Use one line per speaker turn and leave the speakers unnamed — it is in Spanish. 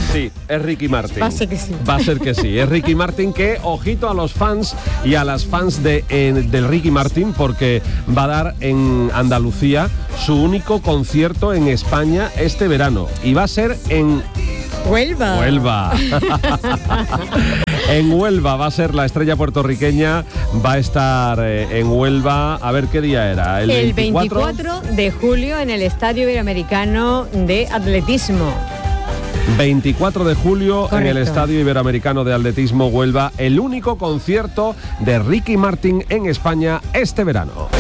Sí, es Ricky Martin.
Va a ser que sí.
Va a ser que sí. Es Ricky Martin que, ojito a los fans y a las fans del Ricky Martin, porque va a dar en Andalucía su único concierto en España este verano. Y va a ser en Huelva. En Huelva va a ser la estrella puertorriqueña, va a estar en Huelva, a ver qué día era.
El 24 de julio en el Estadio Iberoamericano de Atletismo.
24 de julio. Correcto. En el Estadio Iberoamericano de Atletismo Huelva, el único concierto de Ricky Martin en España este verano.